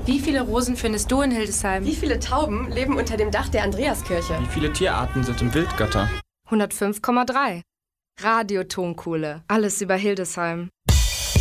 Wie viele Rosen findest du in Hildesheim? Wie viele Tauben leben unter dem Dach der Andreaskirche? Wie viele Tierarten sind im Wildgatter? 105,3. Radio Tonkohle. Alles über Hildesheim.